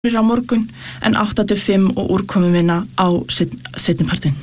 á morgun en 8-5 og úrkomuminna á seinnipartinn.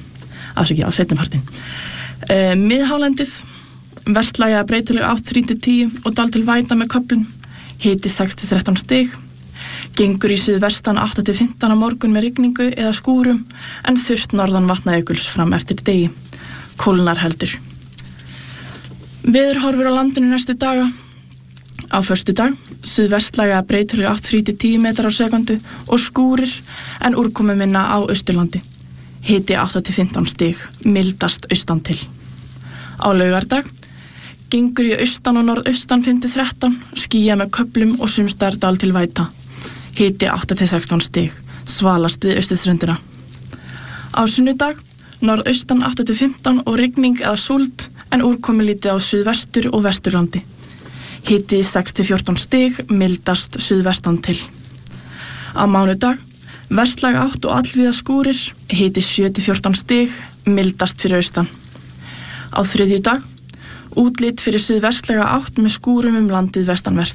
Miðhálendið, vestlæg eða breytileg átt 3-10 og dálítil væta með köflum, hiti 6-13 stig. Gengur í suðvestan 8-15 á morgun með rigningu eða skúrum en þurrt norðan vatnajökuls fram eftir degi. Kólnar heldur. Veðurhorfur á landinu næstu daga. Á föstudag, suðvestlæg eða breytileg átt 3-10 metrar á sekundu og skúrir en úrkomuminna á Austurlandi. Hiti 8-15 stig, mildast austan til. Á laugardag, gengur í austan og norðaustan 5-13, skýja með köflum og sumstaðar dálítil væta. Hiti 8-16 stig, svalast við austurströndina. Á sunnudag, norðaustan 8-15 og rigning eða súld en úrkomulítið á suðvestur og vesturlandi. Hiti 6-14 stig, mildast suðvestan til. Á mánudag, vestlæg átt og allvíða skúrir, hiti 7-14 stig, mildast fyrir austan. Á þriðjudag, útlit fyrir suðvestlæga átt með skúrum landið vestanvert.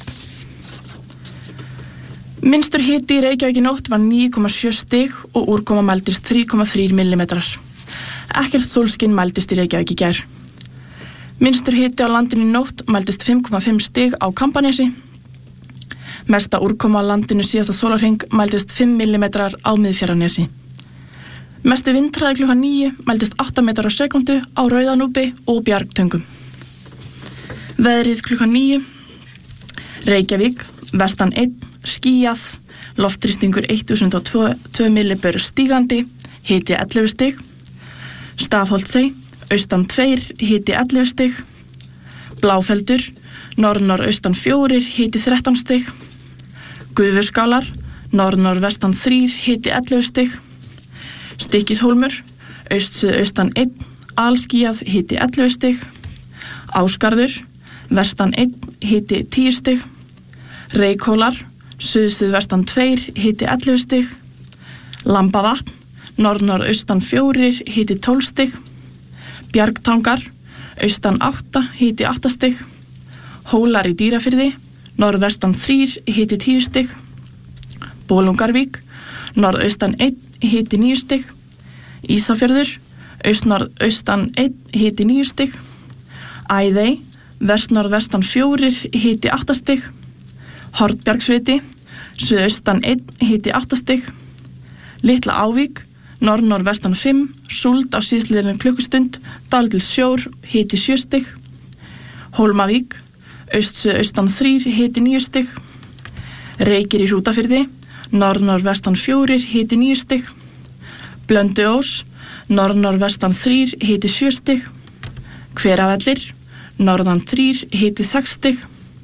Minnstur hiti í Reykjavík í nótt var 9,7 stig og úrkoma mældist 3,3 millimetrar. Ekkert sólskin mældist í Reykjavík í gær. Minnstur hiti á landinu í nótt mældist 5,5 stig á Kambanesi. Mesta úrkoma á landinu síðasta sólarhring mældist 5 millimetrar á Miðfjarðarnesi. Mesti vindhraði klukkan 9 mældist 8 metrar á sekundu á Rauðanúpi og Bjargtöngum. Veðrið klukkan 9. Reykjavík, vestan 1, skýjað, loftþrýstingur 1002 millibör stígandi, hiti 11 stig. Stafholtsey, austan 2, hiti 11 stig. Bláfeldur, norð-norðaustan 4, hiti 13 stig. Gufuskálar, norð-norðvestan 3, hiti 11 stig. Stykkishólmur, aust-suðaustan 1, alskýjað, hiti 11 stig. Ásgarður, vestan 1, hiti 10 stig. Reykhólar, suð-suðvestan 2, hiti 11 stig. Lambavatn, norð-norðaustan 4, hiti 12 stig. Bjargtangar, austan 8, hiti 8 stig. Hólar í Dýrafirði, norðvestan 3, hiti 10 stig. Bolungarvík, norðaustan 1, hiti 9 stig. Ísafjörður, aust-norðaustan 1, hiti 9 stig. Æðey, vest-norðvestan 4, hiti 8 stig. Hornbjargsviti, suðaustan 1, hiti 8 stig. Litla Ávík, norð-norðvestan 5, súld á síðsliðinni klukkustund, dálítil sjór, hiti 7 stig. Hólmavík, aust-suðaustan 3, hiti 9 stig. Reykir í Hrútafirði, norð-norðvestan 4, hiti 9 stig. Blönduós, norð-norðvestan 3, hiti 7 stig. Hveravellir, norðan 3, hiti 6 stig.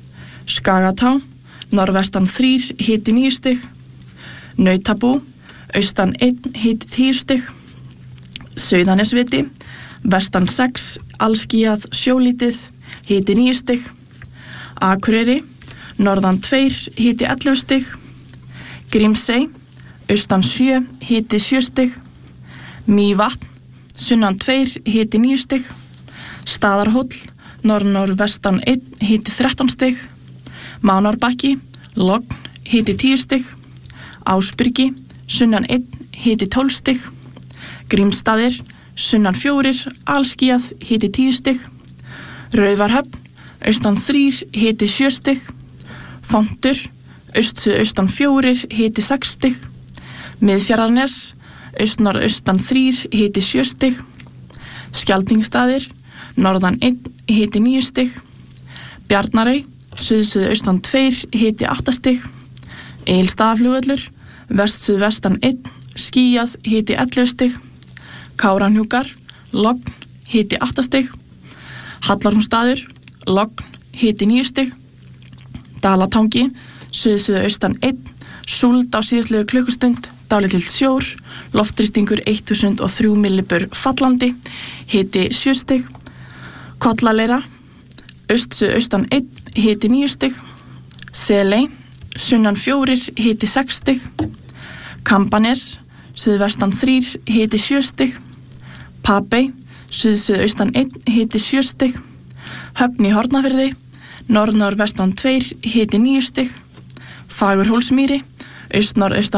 Skagatá, norðvestan 3, hiti 9 stig. Nautabú, austan 1, hiti 10 stig. Sauðanesviti, vestan 6, alskýjað, sjólítið, hiti 9 stig. Akureyri, norðan 2, hiti 11 stig. Grímsey, austan 7, hiti 7 stig. Mývatn, sunnan 2, hiti 9 stig. Staðarhóll, norð-norðvestan 1, hiti 13 stig. Mánárbakki, logn, hiti 10 stig. Ásbyrgi, sunnan 1, hiti 12 stig. Grímsstaðir, sunnan 4, alskýjað, hiti 10 stig. Raufarhöfn, austan 3, hiti 7 stig. Fontur, aust-suðaustan 4, hiti 6 stig. Miðfjarðarnes, aust-norðaustan 3, hiti 7 stig. Skjaldingstaðir, norðan 1, hiti 9 stig. Bjarnarey, suð-suðaustan 2, hiti 8 stig. Egilsstaðaflugvöllur, vest-suðvestan 1, skýjað, hiti 11 stig. Kárahnjúkar, logn, hiti 8 stig. Hallarhúnsstaður, logn, hiti 9 stig. Dalatangi, suð-suðaustan 1, súld á síðsliðu klukkustund, dálítill sjór, loftþrýstingur 1003 millibör fallandi, hiti 7 stig. Kollaleira, aust-suðaustan 1, hiti 9 stig. Seley, sunnan 4, hiti 6 stig. Kambanes, suðvestan 3, hiti 7 stig. Papey, suð-suðaustan 1, hiti 7 stig. Höfn í Hornafirði, norð-norðvestan 2, hiti 9 stig. Fagurhólsmýri, Aust-norðaustan